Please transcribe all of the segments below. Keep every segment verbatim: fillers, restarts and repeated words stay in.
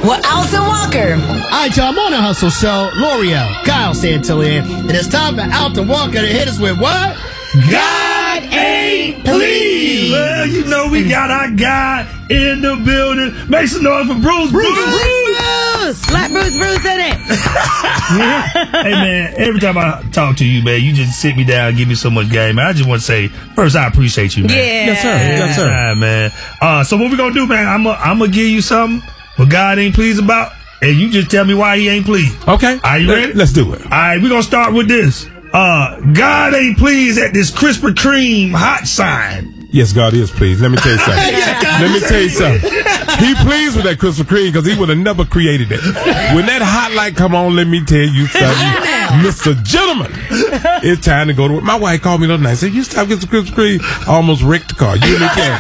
with Alton Walker. All right, y'all, I'm on the Hustle Show. L'Oreal, Kyle Santillan, and it's time for Alton Walker to hit us with what? God ain't pleased. Well, you know we got our guy in the building. Make some noise for Bruce. Bruce, Bruce. Bruce, Bruce. Let Bruce Bruce in it. Hey, man, every time I talk to you, man, you just sit me down and give me so much game. Man, I just want to say, first, I appreciate you, man. Yeah. Yes, sir. Yes, sir. Right, man. Uh, so what we going to do, man, I'm going I'm to give you something what God ain't pleased about, and you just tell me why he ain't pleased. Okay. Are you ready? Let's do it. All right, we're going to start with this. Uh, God ain't pleased at this Krispy Kreme hot sign. Yes, God is pleased. Let me tell you something. Let me tell you something. He pleased with that Krispy Kreme because he would have never created it. When that hot light come on, let me tell you something. Mister Gentleman, it's time to go to work. My wife called me the other night and said, you stop getting Krispy Kreme. I almost wrecked the car. You really can.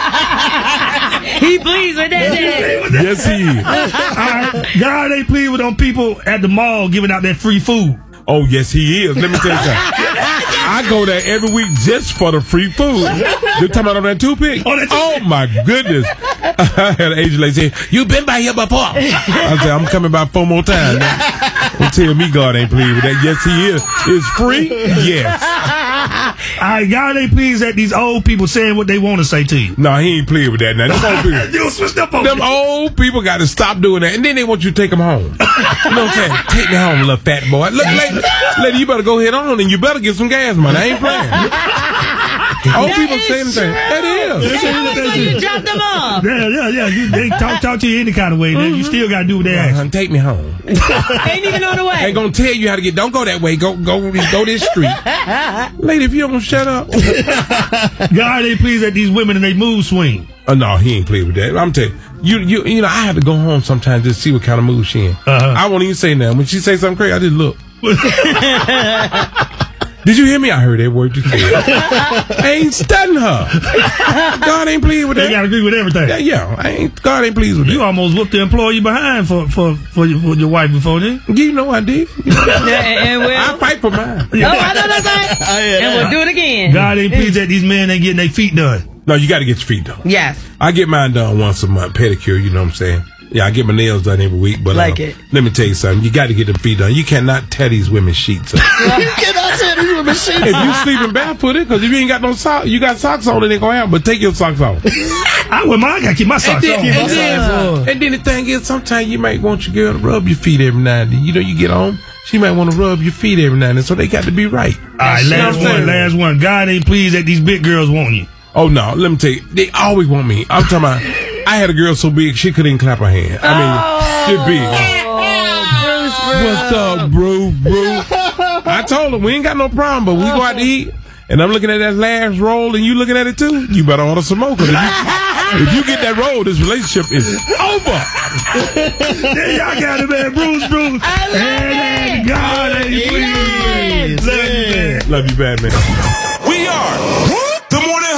He pleased with that, didn't he? Yes, he is. All right, God ain't pleased with them people at the mall giving out that free food. Oh, yes, he is. Let me tell you something. I go there every week just for the free food. You're talking about on that toothpick? Oh, that Oh, my goodness. I had an Asian lady say, you been by here before. I said, I'm coming by four more times. Don't tell me God ain't pleased with that. Yes, he is. It's free? Yes. All right, God ain't pleased at these old people saying what they want to say to you. No, he ain't pleased with that. Now, them old people, You switched up on them me. old people got to stop doing that. And then they want you to take them home. You know what I'm saying? Take me home, little fat boy. Look, lady, lady, you better go head on and you better get some gas money. I ain't playing. Old That people is saying true. things. That is. Yeah, so you dropped them off. Yeah, yeah, yeah. You, they talk, talk to you any kind of way. Then you still got to do what they ask. Uh, take me home. Ain't even on the way. They gonna tell you how to get. Don't go that way. Go, go, go this street. Lady, if you don't shut up. God ain't pleased at these women and they mood swing. Oh no, he ain't played with that. I'm telling you, you, you, you know, I have to go home sometimes to see what kind of mood she in. Uh-huh. I won't even say nothing. When she say something crazy, I just look. Did you hear me? I heard that word you said. I ain't studying her. God ain't pleased with They that. got to agree with everything. Yeah, yeah. I ain't. God ain't pleased with You that. almost whooped the employee behind for for for your, for your wife before then. You know I did. Yeah, and, and we'll, I fight for mine. oh, I know that's right. And we'll do it again. God ain't pleased that these men ain't getting their feet done. No, you got to get your feet done. Yes. I get mine done once a month, pedicure. You know what I'm saying? Yeah, I get my nails done every week. But Like uh, it. let me tell you something. You got to get them feet done. You cannot tear these women's sheets up. You cannot say these women shit. If you sleeping barefooted, because if you ain't got no socks, you got socks on, it ain't gonna happen. But take your socks off. I with mine, I got to keep my And socks then, on. and, then, and then the thing is, sometimes you might want your girl to rub your feet every now and then. You know, you get home, she might want to rub your feet every now and then. So they got to be right. All right, You know last what I'm one, saying? last one. God ain't pleased that these big girls want you. Oh no, let me tell you, they always want me. I'm talking about. I had a girl so big she couldn't even clap her hand. I mean, she big. What's up, bro, bro? I told her we ain't got no problem, but we go out to eat, and I'm looking at that last roll, and you looking at it too. You better order some more, 'cause if you, if you get that roll, this relationship is over. Yeah, y'all got it, man. Bruce, Bruce. I love and it. God ain't pleased. Yes. Love you, man. Love you, bad man.